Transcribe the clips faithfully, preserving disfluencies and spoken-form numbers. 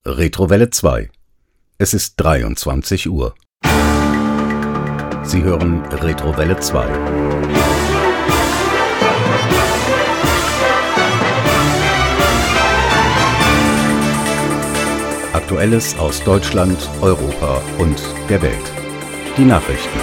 Retrowelle zwei. Es ist dreiundzwanzig Uhr. Sie hören Retrowelle zwei. Aktuelles aus Deutschland, Europa und der Welt. Die Nachrichten.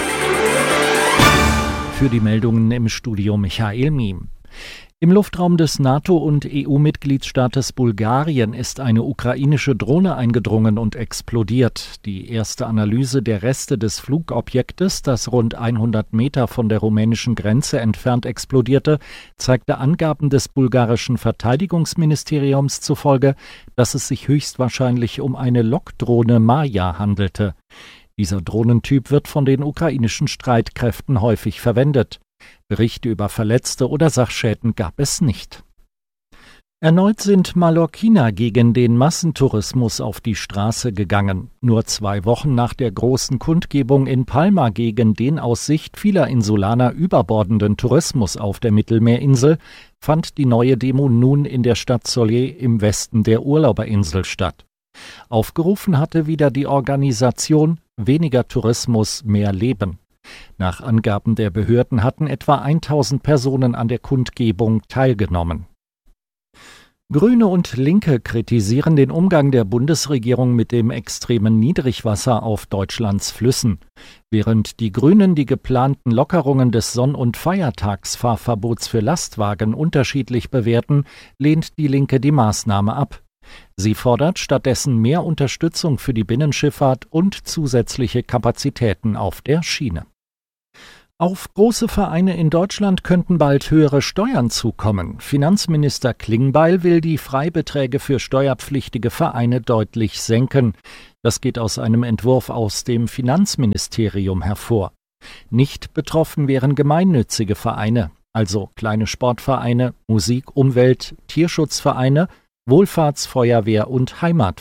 Für die Meldungen im Studio Michael Miem. Im Luftraum des NATO- und E U-Mitgliedstaates Bulgarien ist eine ukrainische Drohne eingedrungen und explodiert. Die erste Analyse der Reste des Flugobjektes, das rund hundert Meter von der rumänischen Grenze entfernt explodierte, zeigte Angaben des bulgarischen Verteidigungsministeriums zufolge, dass es sich höchstwahrscheinlich um eine Lockdrohne Maja handelte. Dieser Drohnentyp wird von den ukrainischen Streitkräften häufig verwendet. Berichte über Verletzte oder Sachschäden gab es nicht. Erneut sind Mallorquiner gegen den Massentourismus auf die Straße gegangen. Nur zwei Wochen nach der großen Kundgebung in Palma gegen den aus Sicht vieler Insulaner überbordenden Tourismus auf der Mittelmeerinsel fand die neue Demo nun in der Stadt Sóller im Westen der Urlauberinsel statt. Aufgerufen hatte wieder die Organisation Weniger Tourismus, mehr Leben. Nach Angaben der Behörden hatten etwa tausend Personen an der Kundgebung teilgenommen. Grüne und Linke kritisieren den Umgang der Bundesregierung mit dem extremen Niedrigwasser auf Deutschlands Flüssen. Während die Grünen die geplanten Lockerungen des Sonn- und Feiertagsfahrverbots für Lastwagen unterschiedlich bewerten, lehnt die Linke die Maßnahme ab. Sie fordert stattdessen mehr Unterstützung für die Binnenschifffahrt und zusätzliche Kapazitäten auf der Schiene. Auf große Vereine in Deutschland könnten bald höhere Steuern zukommen. Finanzminister Klingbeil will die Freibeträge für steuerpflichtige Vereine deutlich senken. Das geht aus einem Entwurf aus dem Finanzministerium hervor. Nicht betroffen wären gemeinnützige Vereine, also kleine Sportvereine, Musik-, Umwelt-, Tierschutzvereine, Wohlfahrts-, Feuerwehr- und Heimatvereine.